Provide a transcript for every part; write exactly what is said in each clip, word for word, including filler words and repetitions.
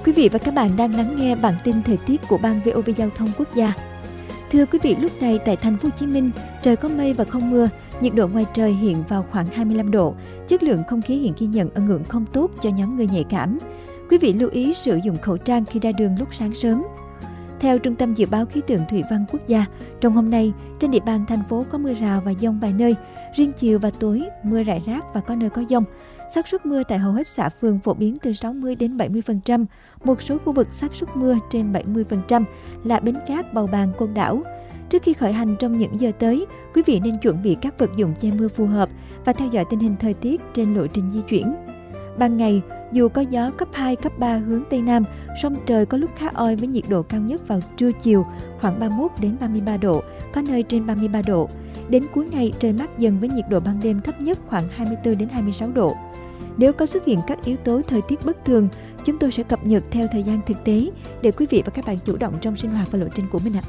Quý vị và các bạn đang lắng nghe bản tin thời tiết của Ban vê o vê Giao thông Quốc gia. Thưa quý vị, lúc này tại thành phố Hồ Chí Minh, trời có mây và không mưa, nhiệt độ ngoài trời hiện vào khoảng hai mươi lăm độ. Chất lượng không khí hiện ghi nhận ở ngưỡng không tốt cho nhóm người nhạy cảm. Quý vị lưu ý sử dụng khẩu trang khi ra đường lúc sáng sớm. Theo Trung tâm Dự báo Khí tượng Thủy văn Quốc gia, trong hôm nay, trên địa bàn thành phố có mưa rào và dông vài nơi. Riêng chiều và tối, mưa rải rác và có nơi có dông. Xác suất mưa tại hầu hết xã phường phổ biến từ sáu mươi đến bảy mươi phần trăm. Một số khu vực xác suất mưa trên bảy mươi phần trăm là Bến Cát, Bầu Bàng, Côn Đảo. Trước khi khởi hành trong những giờ tới, quý vị nên chuẩn bị các vật dụng che mưa phù hợp và theo dõi tình hình thời tiết trên lộ trình di chuyển. Ban ngày, dù có gió cấp hai, cấp ba hướng Tây Nam, song trời có lúc khá oi với nhiệt độ cao nhất vào trưa chiều khoảng ba mươi mốt đến ba mươi ba độ, có nơi trên ba mươi ba độ. Đến cuối ngày, trời mát dần với nhiệt độ ban đêm thấp nhất khoảng hai mươi tư đến hai mươi sáu độ. Nếu có xuất hiện các yếu tố thời tiết bất thường, chúng tôi sẽ cập nhật theo thời gian thực tế để quý vị và các bạn chủ động trong sinh hoạt và lộ trình của mình ạ.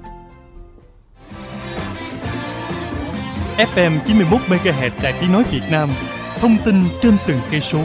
ép em chín mươi mốt mê ga héc Đài Tiếng nói Việt Nam, thông tin trên từng cây số.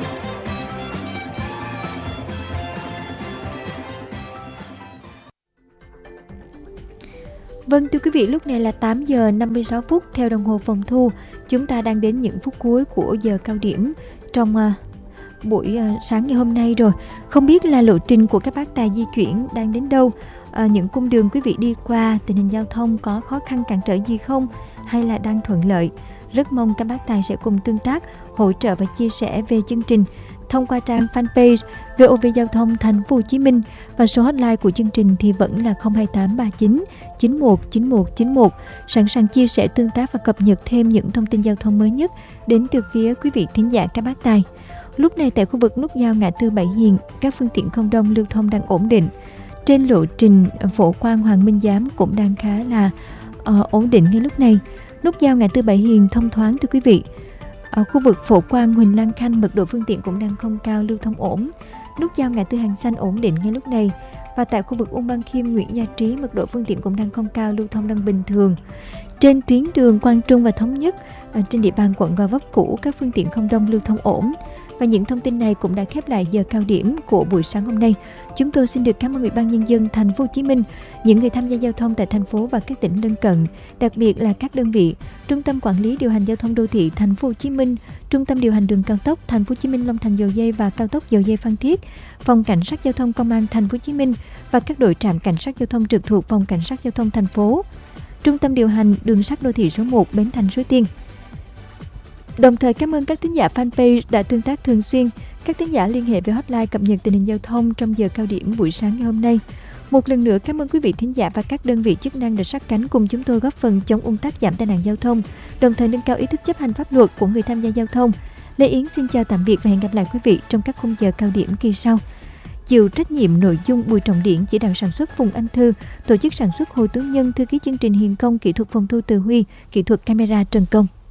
Vâng, thưa quý vị, lúc này là tám giờ năm mươi sáu phút theo đồng hồ phòng thu. Chúng ta đang đến những phút cuối của giờ cao điểm trong uh, buổi uh, sáng ngày hôm nay rồi. Không biết là lộ trình của các bác tài di chuyển đang đến đâu, uh, những cung đường quý vị đi qua, tình hình giao thông có khó khăn cản trở gì không, hay là đang thuận lợi. Rất mong các bác tài sẽ cùng tương tác, hỗ trợ và chia sẻ về chương trình thông qua trang fanpage vê o vê Giao thông Thành phố Hồ Chí Minh, và số hotline của chương trình thì vẫn là không hai tám ba chín chín một chín một chín một, sẵn sàng chia sẻ, tương tác và cập nhật thêm những thông tin giao thông mới nhất đến từ phía quý vị thính giả các bác tài. Lúc này tại khu vực nút giao ngã tư Bảy Hiền, các phương tiện không đông lưu thông đang ổn định. Trên lộ trình Phổ Quang Hoàng Minh Giám cũng đang khá là uh, ổn định ngay lúc này. Nút giao ngã tư Bảy Hiền thông thoáng thưa quý vị. Ở khu vực Phổ Quang, Huỳnh Lan Khanh, mật độ phương tiện cũng đang không cao, lưu thông ổn. Nút giao ngã tư Hàng Xanh ổn định ngay lúc này. Và tại khu vực Ung Văn Khiêm, Nguyễn Gia Trí, mật độ phương tiện cũng đang không cao, lưu thông đang bình thường. Trên tuyến đường Quang Trung và Thống Nhất, ở trên địa bàn quận Gò Vấp cũ, các phương tiện không đông, lưu thông ổn. Và những thông tin này cũng đã khép lại giờ cao điểm của buổi sáng hôm nay. Chúng tôi xin được cảm ơn Ủy ban Nhân dân Thành phố Hồ Chí Minh, những người tham gia giao thông tại thành phố và các tỉnh lân cận, đặc biệt là các đơn vị Trung tâm Quản lý điều hành giao thông đô thị Thành phố Hồ Chí Minh, Trung tâm điều hành đường cao tốc Thành phố Hồ Chí Minh Long Thành Dầu Giây và cao tốc Dầu Giây Phan Thiết, Phòng Cảnh sát giao thông Công an Thành phố Hồ Chí Minh và các đội trạm cảnh sát giao thông trực thuộc Phòng Cảnh sát giao thông thành phố, Trung tâm điều hành đường sắt đô thị số một Bến Thành Suối Tiên. Đồng thời cảm ơn các thính giả fanpage đã tương tác thường xuyên, các thính giả liên hệ về hotline cập nhật tình hình giao thông trong giờ cao điểm buổi sáng ngày hôm nay. Một lần nữa cảm ơn quý vị thính giả và các đơn vị chức năng đã sát cánh cùng chúng tôi góp phần chống ùn tắc, giảm tai nạn giao thông, đồng thời nâng cao ý thức chấp hành pháp luật của người tham gia giao thông. Lê Yến xin chào tạm biệt và hẹn gặp lại quý vị trong các khung giờ cao điểm kỳ sau. Chịu trách nhiệm nội dung Bùi Trọng Điển, chỉ đạo sản xuất Phùng Anh Thư, tổ chức sản xuất Hồ Tú Nhân, thư ký chương trình Hiền Công, kỹ thuật phòng thu Từ Huy, kỹ thuật camera Trần Công.